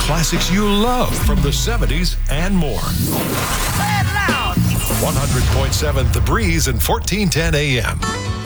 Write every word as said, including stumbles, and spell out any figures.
classics you love from the seventies and more. Say it loud. one hundred point seven The Breeze and fourteen ten A M.